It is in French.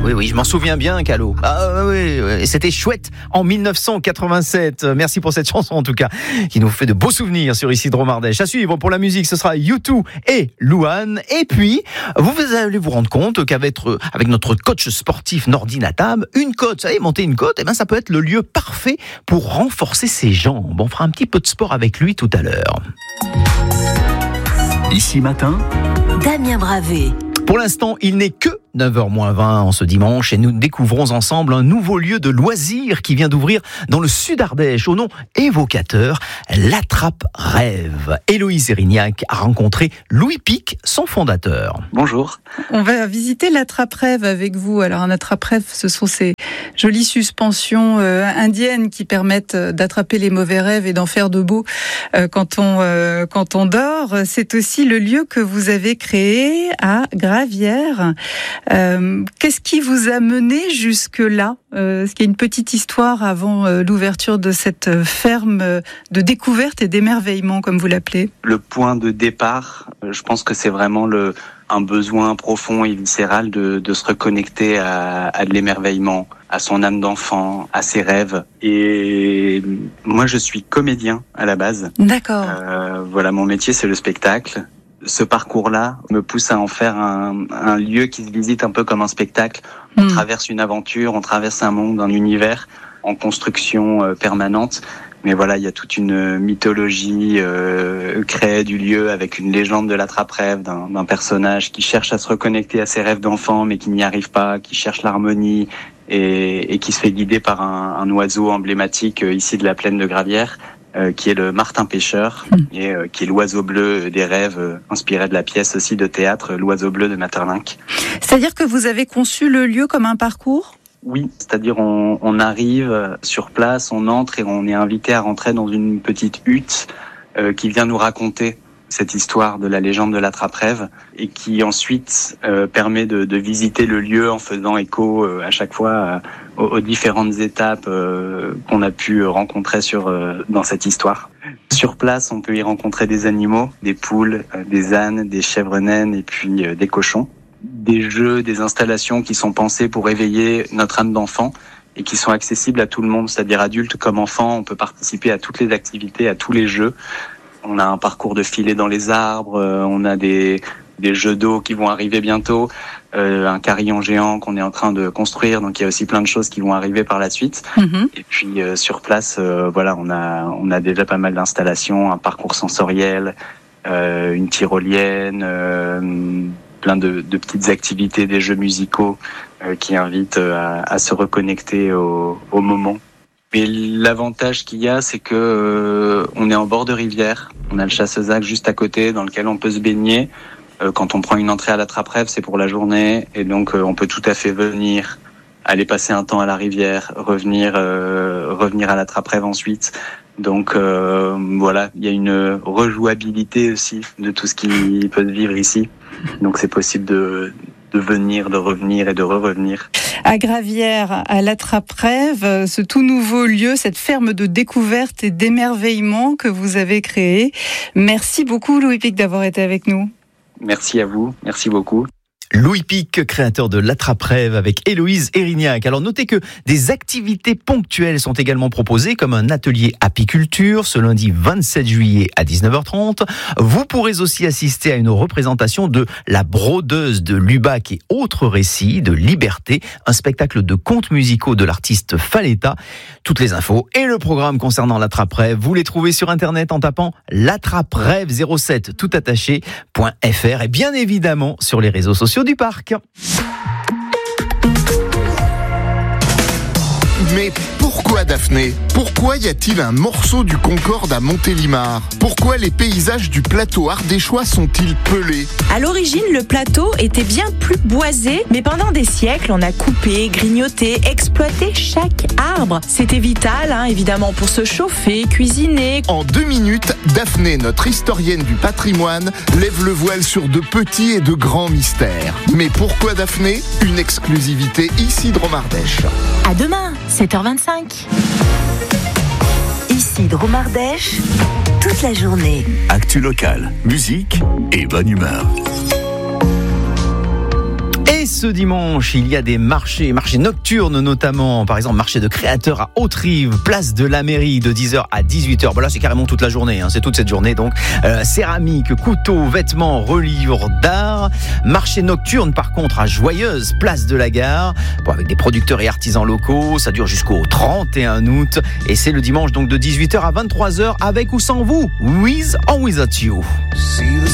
Oui, je m'en souviens bien, Calo. Oui, c'était chouette en 1987. Merci pour cette chanson, en tout cas, qui nous fait de beaux souvenirs sur Isidro Mardèche. À suivre pour la musique, ce sera U2 et Louane. Et puis, vous allez vous rendre compte qu'avec notre coach sportif Nordine Atam, une côte, ça y est, monter une côte, ça peut être le lieu parfait pour renforcer ses jambes. On fera un petit peu de sport avec lui tout à l'heure. Ici matin, Damien Bravé. Pour l'instant, il n'est que 9h-20 en ce dimanche et nous découvrons ensemble un nouveau lieu de loisirs qui vient d'ouvrir dans le sud Ardèche au nom évocateur, l'Attrape-Rêve. Héloïse Erignac a rencontré Louis Pic, son fondateur. Bonjour. On va visiter l'Attrape-Rêve avec vous. Alors un Attrape-Rêve, ce sont ces jolies suspensions indiennes qui permettent d'attraper les mauvais rêves et d'en faire de beaux quand on dort. C'est aussi le lieu que vous avez créé à Gravières. Qu'est-ce qui vous a mené jusque-là ? Est-ce qu'il y a une petite histoire avant l'ouverture de cette ferme de découverte et d'émerveillement, comme vous l'appelez ? Le point de départ, je pense que c'est vraiment un besoin profond et viscéral de se reconnecter à de l'émerveillement, à son âme d'enfant, à ses rêves. Et moi, je suis comédien à la base. D'accord. Voilà, mon métier, c'est le spectacle. Ce parcours-là me pousse à en faire un lieu qui se visite un peu comme un spectacle. On traverse une aventure, on traverse un monde, un univers en construction permanente. Mais voilà, il y a toute une mythologie créée du lieu avec une légende de l'attrape-rêve, d'un personnage qui cherche à se reconnecter à ses rêves d'enfant mais qui n'y arrive pas, qui cherche l'harmonie et qui se fait guider par un oiseau emblématique ici de la plaine de Gravières. Qui est le martin pêcheur et qui est l'oiseau bleu des rêves, inspiré de la pièce aussi de théâtre L'oiseau bleu de Maeterlinck. C'est-à-dire que vous avez conçu le lieu comme un parcours ? Oui, c'est-à-dire on arrive sur place, on entre et on est invité à rentrer dans une petite hutte qui vient nous raconter cette histoire de la légende de l'attrape-rêve et qui ensuite permet de visiter le lieu en faisant écho à chaque fois aux différentes étapes qu'on a pu rencontrer dans cette histoire. Sur place, on peut y rencontrer des animaux, des poules, des ânes, des chèvres naines et puis des cochons. Des jeux, des installations qui sont pensées pour éveiller notre âme d'enfant et qui sont accessibles à tout le monde, c'est-à-dire adulte comme enfant. On peut participer à toutes les activités, à tous les jeux. On a un parcours de filet dans les arbres, on a des jeux d'eau qui vont arriver bientôt, un carillon géant qu'on est en train de construire, donc il y a aussi plein de choses qui vont arriver par la suite. Et puis sur place, voilà, on a déjà pas mal d'installations, un parcours sensoriel, une tyrolienne, plein de petites activités, des jeux musicaux qui invitent à se reconnecter au moment. Mais l'avantage qu'il y a, c'est que on est en bord de rivière. On a le Chassezac juste à côté, dans lequel on peut se baigner. Quand on prend une entrée à l'attrape-rêve, c'est pour la journée, et donc on peut tout à fait venir, aller passer un temps à la rivière, revenir à l'attrape-rêve ensuite. Donc voilà, il y a une rejouabilité aussi de tout ce qui peut se vivre ici. Donc c'est possible de venir, de revenir et de revenir. À Gravières, à l'Attrape-Rêve, ce tout nouveau lieu, cette ferme de découverte et d'émerveillement que vous avez créé. Merci beaucoup Louis Pic d'avoir été avec nous. Merci à vous, merci beaucoup. Louis Pic, créateur de l'Attrape-Rêve avec Héloïse Erignac. Alors notez que des activités ponctuelles sont également proposées comme un atelier apiculture ce lundi 27 juillet à 19h30. Vous pourrez aussi assister à une représentation de La Brodeuse de Lubac et autres récits de liberté, un spectacle de contes musicaux de l'artiste Faletta. Toutes les infos et le programme concernant l'Attrape-Rêve, vous les trouvez sur internet en tapant l'attrape-rêve07 toutattaché.fr et bien évidemment sur les réseaux sociaux du parc. Mais pourquoi Daphné ? Pourquoi y a-t-il un morceau du Concorde à Montélimar ? Pourquoi les paysages du plateau ardéchois sont-ils pelés ? À l'origine, le plateau était bien plus boisé, mais pendant des siècles, on a coupé, grignoté, exploité chaque arbre. C'était vital, évidemment, pour se chauffer, cuisiner. En 2 minutes, Daphné, notre historienne du patrimoine, lève le voile sur de petits et de grands mystères. Mais pourquoi Daphné ? Une exclusivité Isidro Mardèche. À demain, 7h25. Isidro Mardèche, toute la journée. actu locale, musique et bonne humeur. Et ce dimanche, il y a des marchés nocturnes notamment. Par exemple, marché de créateurs à Haute-Rive, place de la mairie de 10h à 18h. Bon là, c'est carrément toute la journée, c'est toute cette journée. Donc, céramique, couteaux, vêtements, reliures d'art. Marché nocturne, par contre, à Joyeuse, place de la Gare. Bon, avec des producteurs et artisans locaux. Ça dure jusqu'au 31 août. Et c'est le dimanche, donc de 18h à 23h, avec ou sans vous. With or without you.